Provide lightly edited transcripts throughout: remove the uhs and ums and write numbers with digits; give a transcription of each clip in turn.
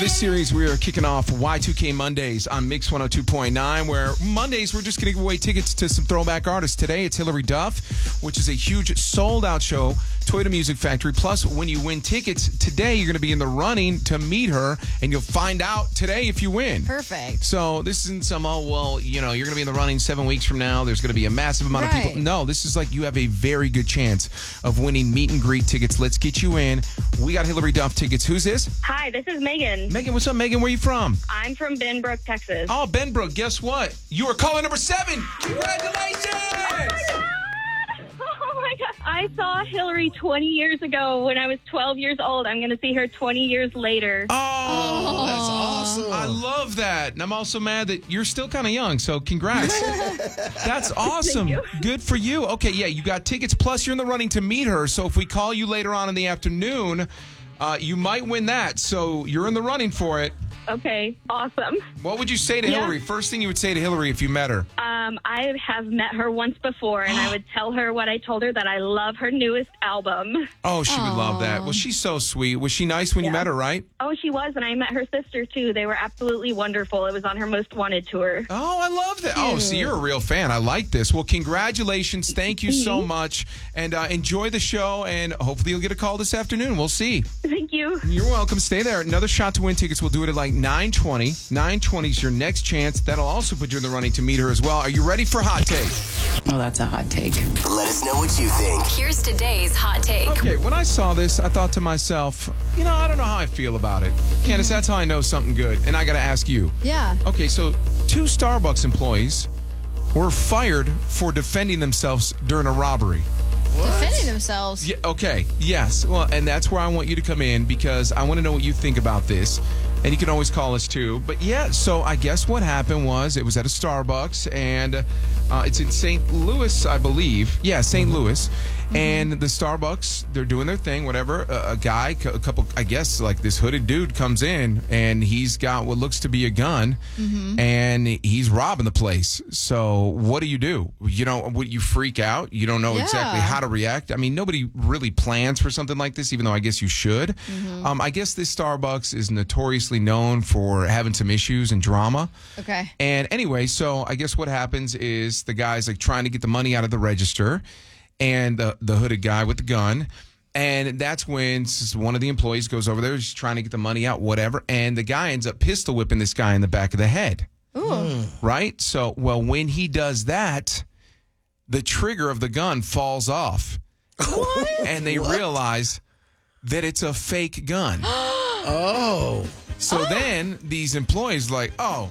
this series, we are kicking off Y2K Mondays on Mix 102.9, where Mondays we're just going to give away tickets to some throwback artists. Today, it's Hilary Duff, which is a huge sold-out show, Toyota Music Factory. Plus, when you win tickets, today you're going to be in the running to meet her, and you'll find out today if you win. Perfect. So this isn't some, you're going to be in the running 7 weeks from now. There's going to be a massive amount of people. No, this is like you have a very good chance of winning meet and greet tickets. Let's get you in. We got Hilary Duff tickets. Who's this? Hi, this is Megan. Megan, what's up, Megan? Where are you from? I'm from Benbrook, Texas. Oh, Benbrook, guess what? You are caller number 7. Congratulations! Oh my God. I saw Hillary 20 years ago when I was 12 years old. I'm going to see her 20 years later. Oh, that's awesome. I love that. And I'm also mad that you're still kind of young, so congrats. That's awesome. Thank you. Good for you. Okay, yeah, you got tickets, plus you're in the running to meet her. So if we call you later on in the afternoon, you might win that. So you're in the running for it. Okay, awesome. What would you say to Hillary? First thing you would say to Hillary if you met her? I have met her once before, and I would tell her what I told her, that I love her newest album. Oh, she would love that. Well, she's so sweet. Was she nice when you met her, right? Oh, she was, and I met her sister, too. They were absolutely wonderful. It was on her Most Wanted tour. Oh, I love that. Oh, so you're a real fan. I like this. Well, congratulations. Thank you so much. And enjoy the show, and hopefully you'll get a call this afternoon. We'll see. Thank you. You're welcome. Stay there. Another shot to win tickets. We'll do it at like 9:20. 9:20 is your next chance. That'll also put you in the running to meet her as well. Are you ready for Hot Take? Oh, that's a hot take. Let us know what you think. Here's today's hot take. Okay, when I saw this, I thought to myself, I don't know how I feel about it. Candace, that's how I know something good. And I got to ask you. Yeah. Okay, so 2 Starbucks employees were fired for defending themselves during a robbery. Defending themselves. Yeah, okay, yes. Well, and that's where I want you to come in, because I want to know what you think about this. And you can always call us too. But yeah, so I guess what happened was it was at a Starbucks, and it's in St. Louis, I believe. Yeah, St. Louis. And the Starbucks, they're doing their thing, whatever. A guy, a couple, I guess, like this hooded dude comes in, and he's got what looks to be a gun, and he's robbing the place. So what do? Would you freak out? You don't know exactly how to react. I mean, nobody really plans for something like this, even though I guess you should. I guess this Starbucks is notoriously known for having some issues and drama. Okay. And anyway, so I guess what happens is the guy's like trying to get the money out of the register, and the hooded guy with the gun. And that's when one of the employees goes over there, he's trying to get the money out, whatever. And the guy ends up pistol whipping this guy in the back of the head. Ooh. Right? So, when he does that, the trigger of the gun falls off. What? And they realize that it's a fake gun. Oh. So then these employees like,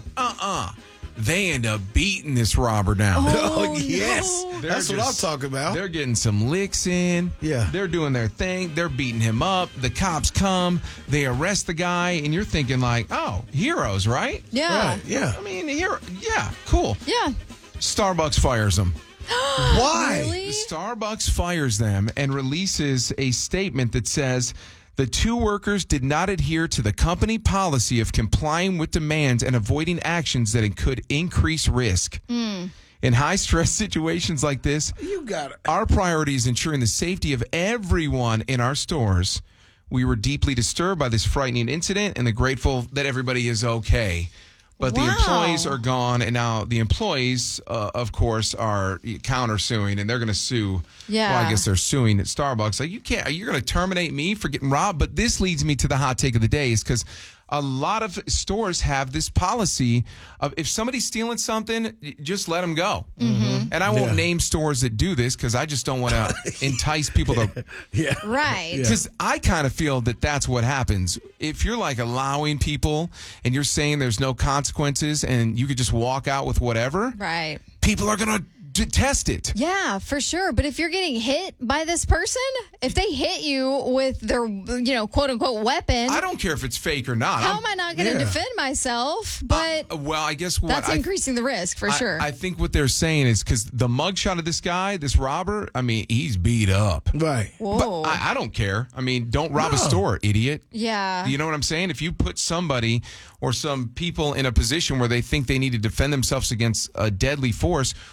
they end up beating this robber down. Oh, yes. No. That's what I'm talking about. They're getting some licks in. Yeah. They're doing their thing. They're beating him up. The cops come. They arrest the guy. And you're thinking like, oh, heroes, right? Yeah. Right, yeah. I mean, cool. Yeah. Starbucks fires them. Why? Really? Starbucks fires them and releases a statement that says the 2 workers did not adhere to the company policy of complying with demands and avoiding actions that could increase risk. In high-stress situations like this, You got it. our priority is ensuring the safety of everyone in our stores. We were deeply disturbed by this frightening incident and are grateful that everybody is okay. But the employees are gone, and now the employees, of course, are countersuing, and they're going to sue. Yeah. Well, I guess they're suing at Starbucks. Like, you're going to terminate me for getting robbed? But this leads me to the hot take of the day, is because a lot of stores have this policy of if somebody's stealing something, just let them go. And I won't name stores that do this because I just don't want to entice people to. Yeah. Right. Because I kind of feel that that's what happens. If you're like allowing people and you're saying there's no consequences and you could just walk out with whatever, Right. people are going to test it. Yeah, for sure. But if you're getting hit by this person, if they hit you with their, quote unquote weapon, I don't care if it's fake or not. how am I not going to defend myself? But Well, I guess what that's increasing the risk for sure. I think what they're saying is because the mugshot of this guy, this robber, I mean, he's beat up. Right. Whoa. But I don't care. I mean, don't rob a store, idiot. Yeah. You know what I'm saying? If you put somebody or some people in a position where they think they need to defend themselves against a deadly force,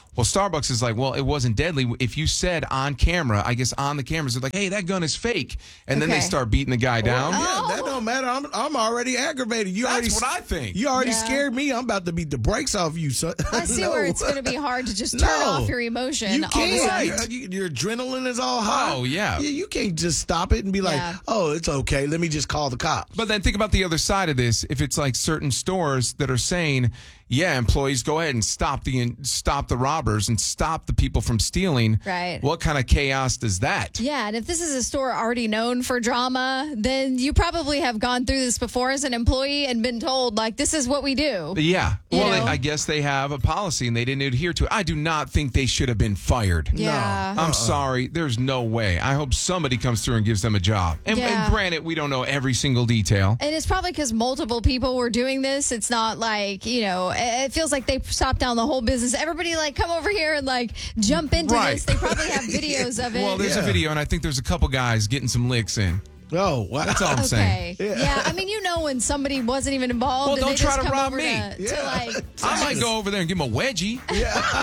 Well, Starbucks is like, well, it wasn't deadly. If you said on camera, I guess on the cameras, they're like, hey, that gun is fake. And then they Okay. start beating the guy down. Yeah, that don't matter. I'm already aggravated. You already, That's what I think. You already Yeah. scared me. I'm about to beat the brakes off you. So I see no. where it's going to be hard to just turn No. off your emotion. You all of a can't. sudden. Your adrenaline is all high. Oh, yeah. You can't just stop it and be like, Yeah. oh, it's okay. Let me just call the cops. But then think about the other side of this. If it's like certain stores that are saying, yeah, employees, go ahead and stop the robbers and stop the people from stealing. Right. What kind of chaos does that? Yeah, and if this is a store already known for drama, then you probably have gone through this before as an employee and been told, like, this is what we do. Yeah. You Well, know? I guess they have a policy and they didn't adhere to it. I do not think they should have been fired. Yeah. I'm sorry. There's no way. I hope somebody comes through and gives them a job. And Yeah. granted, we don't know every single detail. And it's probably because multiple people were doing this. It's not like, it feels like they stopped down the whole business. Everybody, like, come over here and, like, jump into Right. this. They probably have videos of it. Well, there's a video, and I think there's a couple guys getting some licks in. Oh, wow. That's all I'm saying. Okay. Yeah. I mean, when somebody wasn't even involved. Well, and don't they just try to come rob over me. To like, I might go over there and give him a wedgie. Yeah.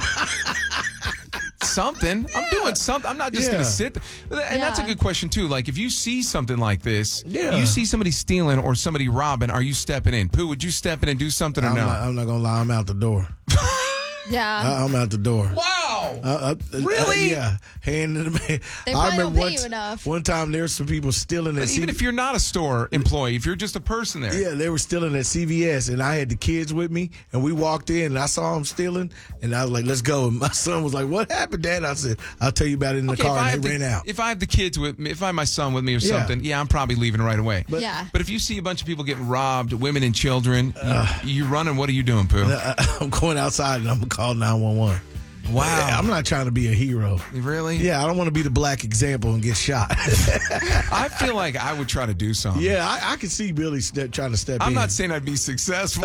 Something. I'm doing something. I'm not just going to sit. And that's a Yeah. good question, too. Like, if you see something like this, Yeah. you see somebody stealing or somebody robbing, are you stepping in? Pooh, would you step in and do something or I'm no? not going to lie. I'm out the door. yeah. I'm out the door. Wow. Really? Yeah. Hand in the man. They I probably remember don't pay you enough. One time there's some people stealing at But even if you're not a store employee, if you're just a person there. Yeah, they were stealing at CVS, and I had the kids with me, and we walked in, and I saw them stealing, and I was like, let's go. And my son was like, what happened, Dad? I said, I'll tell you about it in the Okay, car, if I and have they ran out. If I have the kids with me, if I have my son with me or Yeah. something, I'm probably leaving right away. Yeah. But if you see a bunch of people getting robbed, women and children, you running, what are you doing, Pooh? I'm going outside, and I'm going to call 911. Wow. I'm not trying to be a hero. Really? Yeah, I don't want to be the black example and get shot. I feel like I would try to do something. Yeah, I can see Billy trying to step in. I'm not saying I'd be successful.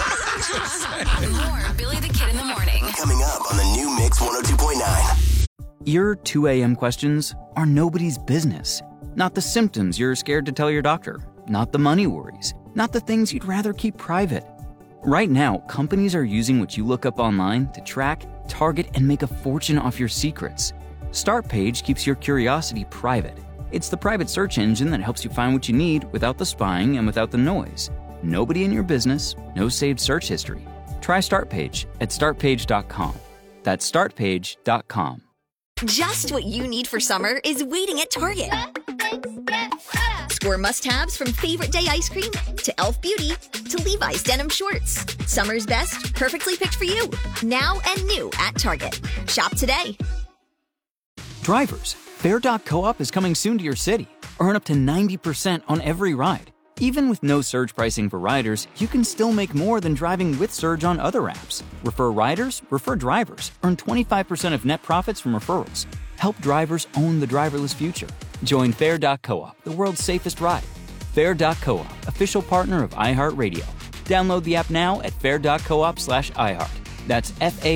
More Billy the Kid in the Morning. Coming up on the new Mix 102.9. Your 2 a.m. questions are nobody's business. Not the symptoms you're scared to tell your doctor. Not the money worries. Not the things you'd rather keep private. Right now, companies are using what you look up online to track, target, and make a fortune off your secrets. Startpage keeps your curiosity private. It's the private search engine that helps you find what you need without the spying and without the noise. Nobody in your business, no saved search history. Try Startpage at startpage.com. That's startpage.com. Just what you need for summer is waiting at Target. Score must-haves from favorite day ice cream to Elf Beauty to Levi's denim shorts. Summer's best, perfectly picked for you. Now and new at Target. Shop today. Drivers, Fair.coop is coming soon to your city. Earn up to 90% on every ride. Even with no surge pricing for riders, you can still make more than driving with surge on other apps. Refer riders, refer drivers. Earn 25% of net profits from referrals. Help drivers own the driverless future. Join Fair.coop, the world's safest ride. Fair.coop, official partner of iHeartRadio. Download the app now at fair.coop/iHeart. That's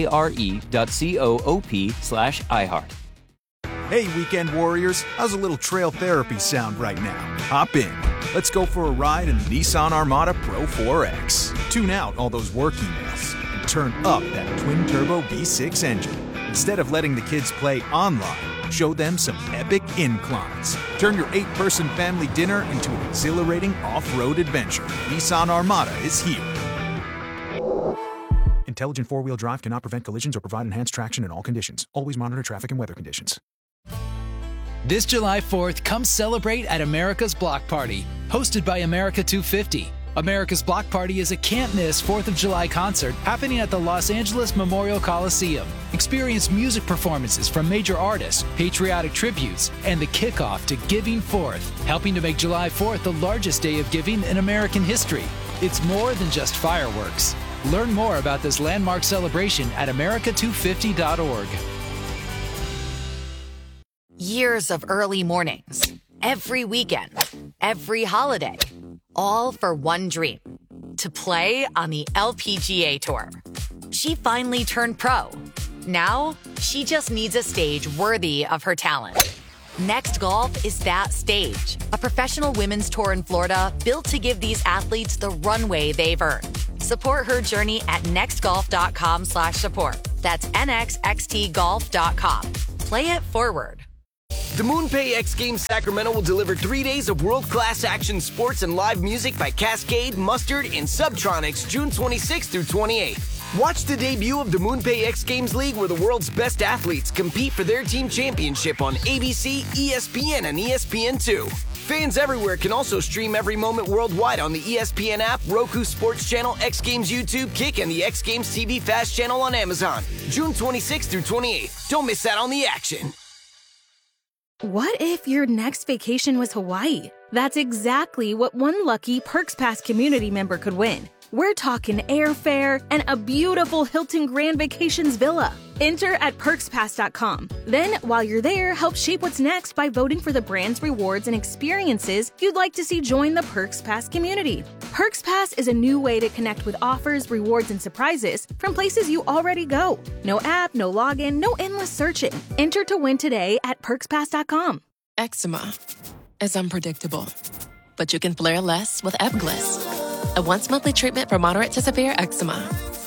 FARE.coop/iHeart. Hey, weekend warriors, how's a little trail therapy sound right now? Hop in. Let's go for a ride in the Nissan Armada Pro 4X. Tune out all those work emails and turn up that twin-turbo V6 engine. Instead of letting the kids play online, show them some epic inclines. Turn your 8-person family dinner into an exhilarating off-road adventure. Nissan Armada is here. Intelligent four-wheel drive cannot prevent collisions or provide enhanced traction in all conditions. Always monitor traffic and weather conditions. This July 4th, come celebrate at America's Block Party, hosted by America 250. America's Block Party is a can't-miss 4th of July concert happening at the Los Angeles Memorial Coliseum. Experience music performances from major artists, patriotic tributes, and the kickoff to Giving Forth, helping to make July 4th the largest day of giving in American history. It's more than just fireworks. Learn more about this landmark celebration at america250.org. Years of early mornings, every weekend, every holiday, all for one dream, to play on the LPGA Tour. She finally turned pro. Now, she just needs a stage worthy of her talent. Next Golf is that stage, a professional women's tour in Florida built to give these athletes the runway they've earned. Support her journey at nextgolf.com/support. That's nxxtgolf.com. Play it forward. The MoonPay X Games Sacramento will deliver 3 days of world-class action sports and live music by Cascade, Mustard, and Subtronics June 26th through 28th. Watch the debut of the MoonPay X Games League where the world's best athletes compete for their team championship on ABC, ESPN, and ESPN2. Fans everywhere can also stream every moment worldwide on the ESPN app, Roku Sports Channel, X Games YouTube, Kick, and the X Games TV Fast channel on Amazon. June 26th through 28th. Don't miss out on the action. What if your next vacation was Hawaii? That's exactly what one lucky Perks Pass community member could win. We're talking airfare and a beautiful Hilton Grand Vacations villa. Enter at perkspass.com. Then, while you're there, help shape what's next by voting for the brands, rewards, and experiences you'd like to see join the Perks Pass community. Perks Pass is a new way to connect with offers, rewards, and surprises from places you already go. No app, no login, no endless searching. Enter to win today at perkspass.com. Eczema is unpredictable, but you can flare less with Ebglyss, a once-monthly treatment for moderate to severe eczema.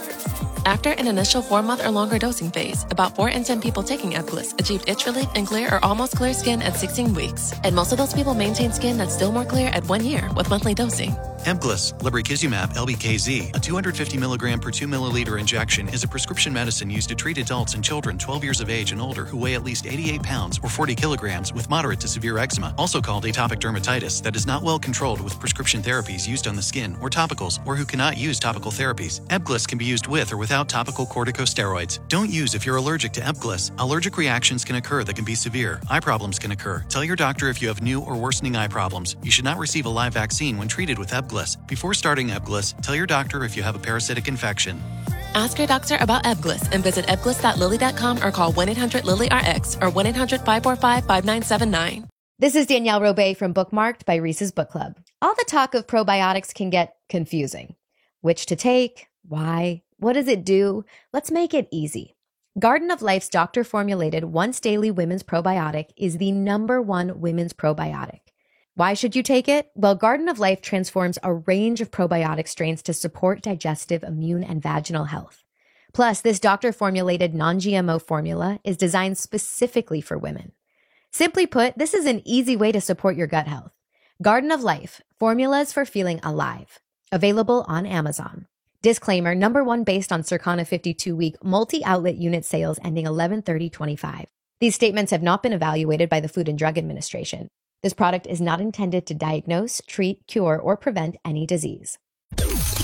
After an initial 4-month or longer dosing phase, about 4 in 10 people taking Ebglyss achieved itch relief and clear or almost clear skin at 16 weeks. And most of those people maintain skin that's still more clear at 1 year with monthly dosing. Ebglyss, lebrikizumab LBKZ, a 250 milligram per 2 milliliter injection, is a prescription medicine used to treat adults and children 12 years of age and older who weigh at least 88 pounds or 40 kilograms with moderate to severe eczema, also called atopic dermatitis, that is not well controlled with prescription therapies used on the skin or topicals, or who cannot use topical therapies. Ebglyss can be used with or without topical corticosteroids. Don't use if you're allergic to Ebglyss. Allergic reactions can occur that can be severe. Eye problems can occur. Tell your doctor if you have new or worsening eye problems. You should not receive a live vaccine when treated with Ebglyss. Before starting Ebglyss, tell your doctor if you have a parasitic infection. Ask your doctor about Ebglyss and visit ebglyss.lilly.com or call 1-800-LILY-RX or 1-800-545-5979. This is Danielle Robay from Bookmarked by Reese's Book Club. All the talk of probiotics can get confusing. Which to take? Why? What does it do? Let's make it easy. Garden of Life's doctor-formulated once-daily women's probiotic is the #1 women's probiotic. Why should you take it? Well, Garden of Life transforms a range of probiotic strains to support digestive, immune, and vaginal health. Plus, this doctor-formulated non-GMO formula is designed specifically for women. Simply put, this is an easy way to support your gut health. Garden of Life, formulas for feeling alive. Available on Amazon. Disclaimer, #1 based on Circana 52-week multi-outlet unit sales ending 11/30/25. These statements have not been evaluated by the Food and Drug Administration. This product is not intended to diagnose, treat, cure, or prevent any disease.